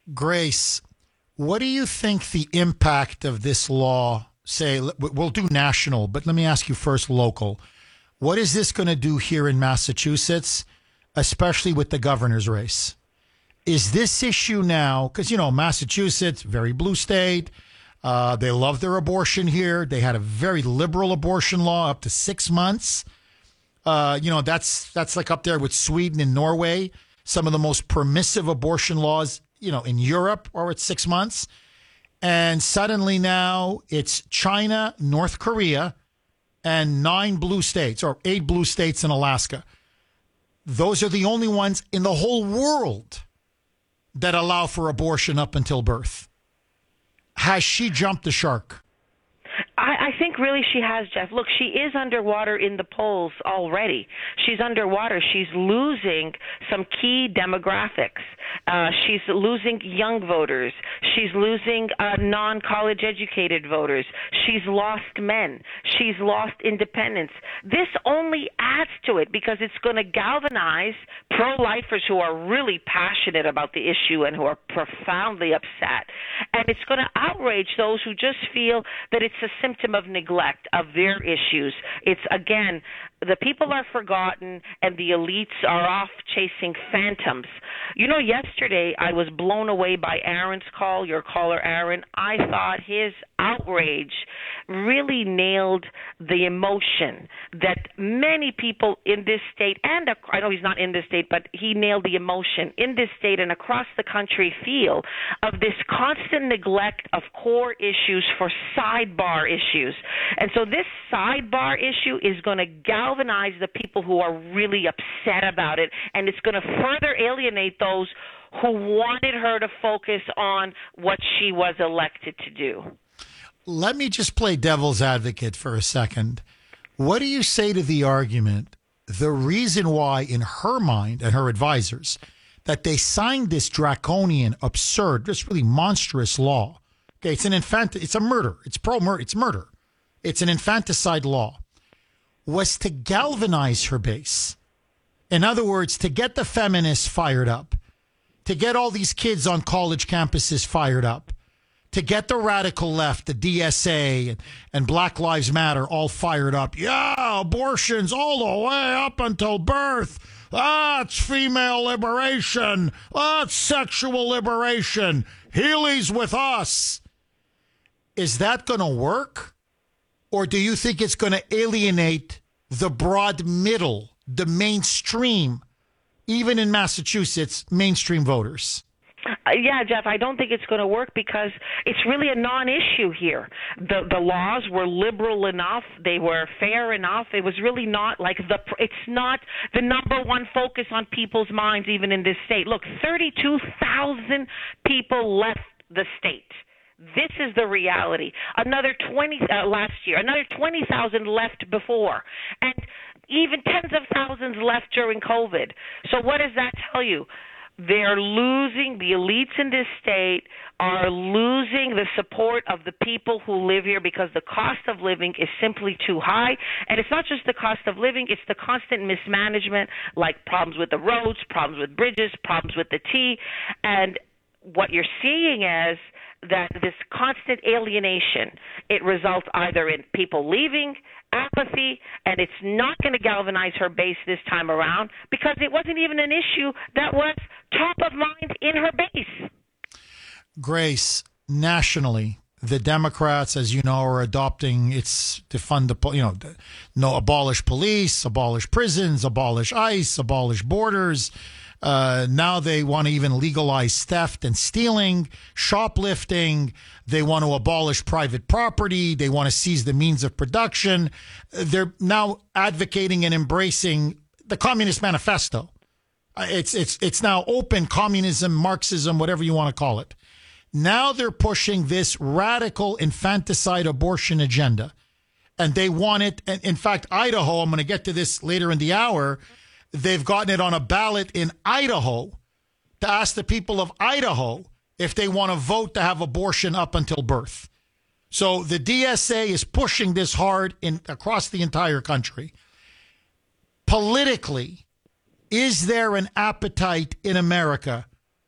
Grace, what do you think the impact of this law, say, we'll do national, but let me ask you first local. What is this going to do here in Massachusetts, especially with the governor's race? Is this issue now, because, Massachusetts, very blue state, they love their abortion here. They had a very liberal abortion law up to 6 months. That's like up there with Sweden and Norway. Some of the most permissive abortion laws, in Europe are at 6 months. And suddenly now it's China, North Korea, and 9 blue states or 8 blue states in Alaska. Those are the only ones in the whole world that allow for abortion up until birth. Has she jumped the shark? I think really she has, Jeff. Look, she is underwater in the polls already. She's underwater. She's losing some key demographics. She's losing young voters. She's losing non-college educated voters. She's lost men. She's lost independents. This only adds to it because it's going to galvanize pro-lifers who are really passionate about the issue and who are profoundly upset. And it's going to outrage those who just feel that it's a symptom of neglect of their issues. It's, again, the people are forgotten and the elites are off chasing phantoms. Yesterday I was blown away by Aaron's call, your caller Aaron. I thought his outrage really nailed the emotion that many people in this state, and I know he's not in this state, but he nailed the emotion in this state and across the country feel of this constant neglect of core issues for sidebar issues. And so this sidebar issue is going to galvanize the people who are really upset about it, and it's going to further alienate those who wanted her to focus on what she was elected to do. Let me just play devil's advocate for a second. What do you say to the argument, the reason why in her mind and her advisors, that they signed this draconian, absurd, just really monstrous law? Okay, it's a murder. It's pro-murder. It's murder. It's an infanticide law. Was to galvanize her base. In other words, to get the feminists fired up, to get all these kids on college campuses fired up, to get the radical left, the DSA and Black Lives Matter all fired up. Yeah, abortions all the way up until birth. That's female liberation. That's sexual liberation. Healy's with us. Is that going to work? Or do you think it's going to alienate the broad middle, the mainstream, even in Massachusetts, mainstream voters? Yeah, Jeff, I don't think it's going to work because it's really a non-issue here. The laws were liberal enough. They were fair enough. It was really not like it's not the number one focus on people's minds, even in this state. Look, 32,000 people left the state. This is the reality. Another 20 last year, another 20,000 left before, and even tens of thousands left during COVID. So what does that tell you? They're losing, the elites in this state are losing the support of the people who live here because the cost of living is simply too high. And it's not just the cost of living, it's the constant mismanagement, like problems with the roads, problems with bridges, problems with the T. And what you're seeing is that this constant alienation, it results either in people leaving, apathy, and it's not going to galvanize her base this time around because it wasn't even an issue that was top of mind in her base. Grace, nationally, the Democrats, as you know, are adopting it's to fund abolish police, abolish prisons, abolish ICE, abolish borders. Now they want to even legalize theft and stealing, shoplifting. They want to abolish private property. They want to seize the means of production. They're now advocating and embracing the Communist Manifesto. It's now open communism, Marxism, whatever you want to call it. Now they're pushing this radical infanticide abortion agenda. And they want it. And in fact, Idaho, I'm going to get to this later in the hour, they've gotten it on a ballot in Idaho to ask the people of Idaho if they want to vote to have abortion up until birth. So the DSA is pushing this hard across the entire country. Politically, is there an appetite in America